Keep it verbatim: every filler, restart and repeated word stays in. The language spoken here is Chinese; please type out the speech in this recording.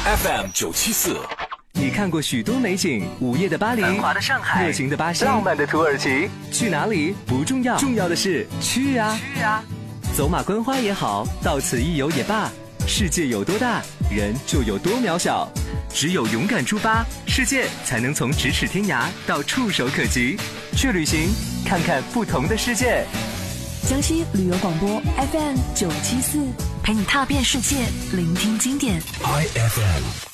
F M 九七四。 你看过许多美景，午夜的巴黎， 繁华的上海， 热情的巴西， 浪漫的土耳其。 去哪里不重要，重要的是去啊！ 去啊！ 走马观花也好，到此一游也罢，世界有多大，人就有多渺小。只有勇敢出发，世界才能从咫尺天涯到触手可及。去旅行，看看不同的世界。 江西旅游广播 F M 九七四， 陪你踏遍世界，聆听经典。 I F M。